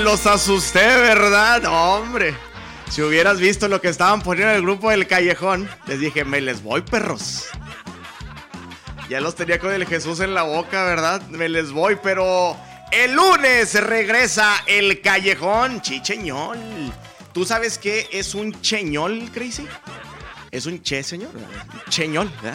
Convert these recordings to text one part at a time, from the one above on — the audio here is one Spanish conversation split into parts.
Los asusté, ¿verdad? Hombre, si hubieras visto lo que estaban poniendo en el grupo del Callejón, les dije, me les voy, perros. Ya los tenía con el Jesús en la boca, ¿verdad? Me les voy, pero el lunes regresa el Callejón. Chicheñol. ¿Tú sabes qué es un cheñol, Crazy? Es un señor. Cheñol, ¿verdad?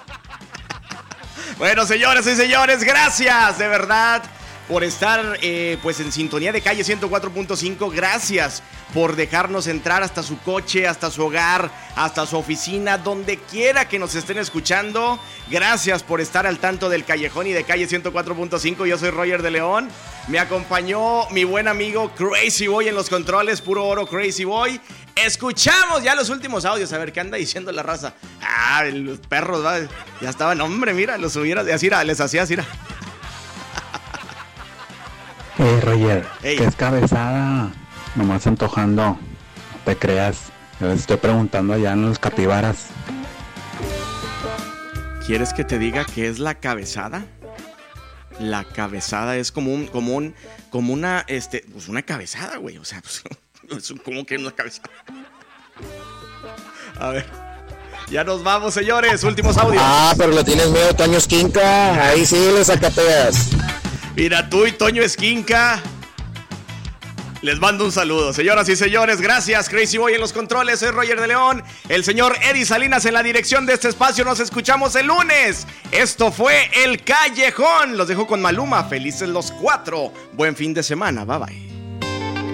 Bueno, señores y señores, gracias de verdad por estar pues en sintonía de Calle 104.5. Gracias por dejarnos entrar hasta su coche, hasta su hogar, hasta su oficina, donde quiera que nos estén escuchando. Gracias por estar al tanto del Callejón y de Calle 104.5. Yo soy Roger de León. Me acompañó mi buen amigo Crazy Boy en los controles. Puro oro, Crazy Boy. Escuchamos ya los últimos audios. A ver qué anda diciendo la raza. Los perros, ¿va? Ya estaban, hombre, mira, los hubieras, así les hacía así. Roger, ¿qué es cabezada? Nomás antojando, no te creas. Yo les estoy preguntando allá en los capibaras. ¿Quieres que te diga qué es la cabezada? La cabezada es como una, pues una cabezada, güey. O sea, pues, ¿cómo que una cabezada? A ver, ya nos vamos, señores. Últimos audios. Pero lo tienes medio Toño Esquinca. Ahí sí le sacateas. Mira, tú y Toño Esquinca. Les mando un saludo, señoras y señores. Gracias, Crazy Boy en los controles. Soy Roger de León. El señor Eddie Salinas en la dirección de este espacio. Nos escuchamos el lunes. Esto fue El Callejón. Los dejo con Maluma. Felices los 4. Buen fin de semana. Bye bye.